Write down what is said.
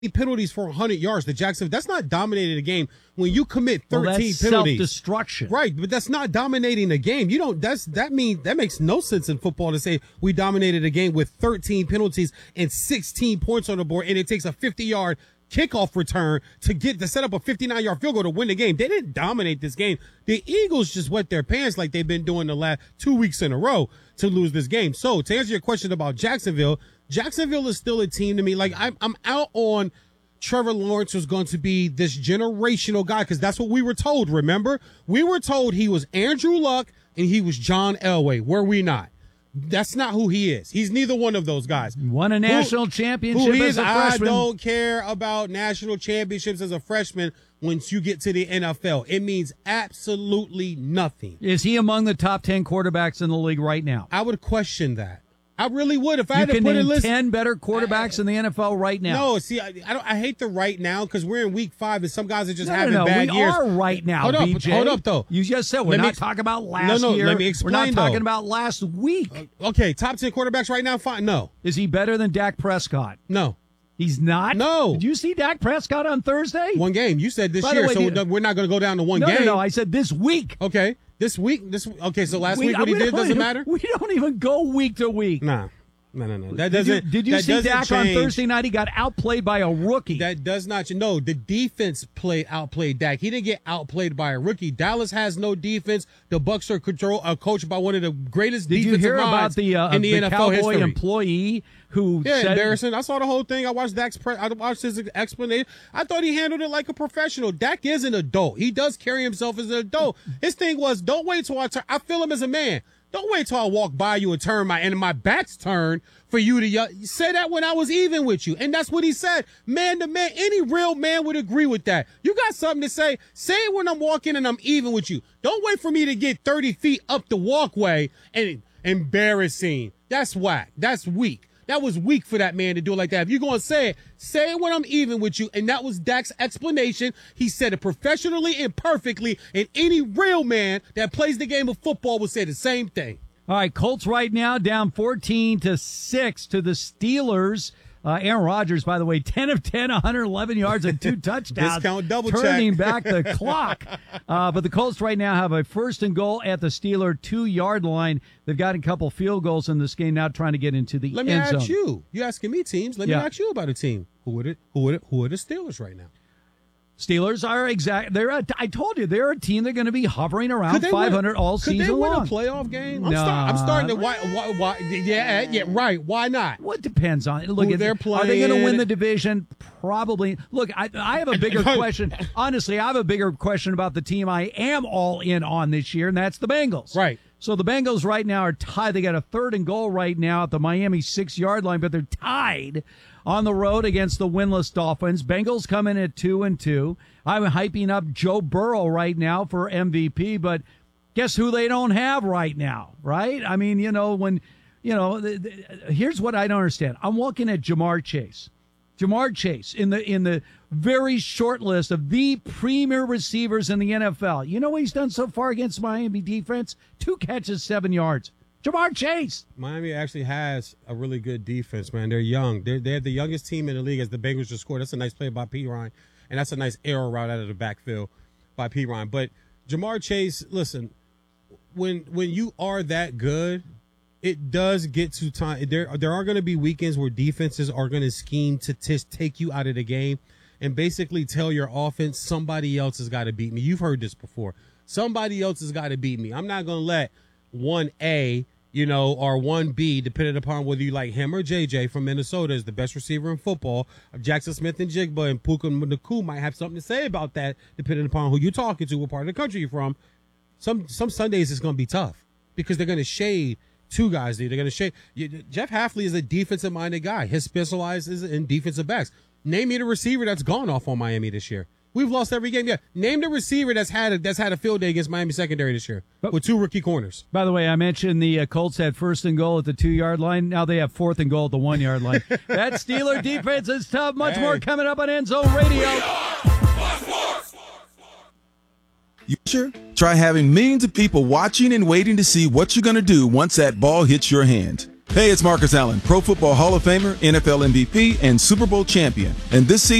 penalties for 100 yards to Jacksonville. That's not dominating the game when you commit 13 that's penalties. Self-destruction. Right, but that's not dominating the game. That makes no sense in football to say we dominated a game with 13 penalties and 16 points on the board, and it takes a 50-yard kickoff return to set up a 59-yard field goal to win the game. They didn't dominate this game. The Eagles just wet their pants like they've been doing the last 2 weeks in a row to lose this game. So to answer your question about Jacksonville is still a team to me. Like I'm out on Trevor Lawrence was going to be this generational guy because that's what we were told. Remember, we were told he was Andrew Luck and he was John Elway. Were we not? That's not who he is. He's neither one of those guys. Won a national championship as a freshman. I don't care about national championships as a freshman once you get to the NFL. It means absolutely nothing. Is he among the top 10 quarterbacks in the league right now? I would question that. I really would if I had to put a list. 10 better quarterbacks in the NFL right now. No, see, I hate the right now because we're in week 5 and some guys are just having bad we years. We are right now, BJ. Hold up, though. You just said we're not talking about last year. Let me explain, we're not talking about last week. Okay, top 10 quarterbacks right now, fine. No. Is he better than Dak Prescott? No. He's not? No. Did you see Dak Prescott on Thursday? One game. You said this year, so we're not going to go down to one game. No, I said this week. Okay. This week? Okay, so last week what he did doesn't matter? We don't even go week to week. Nah. No. That doesn't. Did you see Dak on Thursday night? He got outplayed by a rookie. That does not. No, the defense outplayed Dak. He didn't get outplayed by a rookie. Dallas has no defense. The Bucs are coached by one of the greatest defensive minds in the NFL Cowboy history. employee who said, embarrassing. I saw the whole thing. I watched his explanation. I thought he handled it like a professional. Dak is an adult. He does carry himself as an adult. His thing was, don't wait till I feel him as a man. Don't wait till I walk by you and my back's turned for you to say that when I was even with you. And that's what he said. Man to man, any real man would agree with that. You got something to say it when I'm walking and I'm even with you. Don't wait for me to get 30 feet up the walkway and embarrassing. That's whack. That's weak. That was weak for that man to do it like that. If you're going to say it when I'm even with you. And that was Dak's explanation. He said it professionally and perfectly. And any real man that plays the game of football would say the same thing. All right, Colts right now down 14-6 to the Steelers. Aaron Rodgers, by the way, 10 of 10, 111 yards and 2 touchdowns. Discount double turning check. back the clock. But the Colts right now have a 1st and goal at the Steeler 2-yard line. They've got a couple field goals in this game now trying to get into the end zone. Let me ask you. You asking me teams. Let me ask you about a team. Who are the Steelers right now? Steelers are I told you they're a team that's going to be hovering around 500 all season long. Could they win a playoff game? No. I'm starting to. Why? Yeah, right. Why not? Well, it depends on Who they're playing. Are they going to win the division? Probably. Look, I have a bigger question. Honestly, I have a bigger question about the team I am all in on this year, and that's the Bengals. Right. So the Bengals right now are tied. They got a 3rd and goal right now at the Miami 6-yard line, but they're tied on the road against the winless Dolphins. Bengals come in at 2-2. I'm hyping up Joe Burrow right now for MVP, but guess who they don't have right now, right? I mean, here's what I don't understand. I'm looking at Jamar Chase. Jamar Chase in the very short list of the premier receivers in the NFL. You know what he's done so far against Miami defense? 2 catches, 7 yards. Jamar Chase. Miami actually has a really good defense, man. They're young. They're the youngest team in the league as the Bengals just scored. That's a nice play by P. Ryan, and that's a nice arrow route out of the backfield by P. Ryan. But Jamar Chase, listen, when you are that good, it does get to time. There are going to be weekends where defenses are going to scheme to take you out of the game and basically tell your offense somebody else has got to beat me. You've heard this before. Somebody else has got to beat me. I'm not going to let 1A, or 1B, depending upon whether you like him or JJ from Minnesota is the best receiver in football. Jackson Smith and Jigba and Puka Nacua might have something to say about that, depending upon who you're talking to, what part of the country you're from. Some Sundays it's going to be tough because they're going to shade 2 guys there. They're going to shade. Jeff Hafley is a defensive-minded guy. His specializes in defensive backs. Name me the receiver that's gone off on Miami this year. We've lost every game. Yeah, name the receiver that's had a field day against Miami secondary this year with 2 rookie corners. By the way, I mentioned the Colts had 1st and goal at the 2-yard line. Now they have 4th and goal at the 1-yard line. That Steeler defense is tough. Much more coming up on End Zone Radio. You sure? Try having millions of people watching and waiting to see what you're going to do once that ball hits your hand. Hey, it's Marcus Allen, Pro Football Hall of Famer, NFL MVP, and Super Bowl champion. And this season,